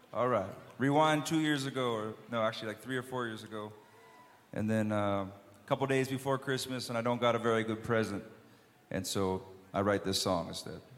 All right. Rewind 2 years ago, or no, actually like 3 or 4 years ago. And then a couple days before Christmas, and I don't got a very good present. And so I write this song instead.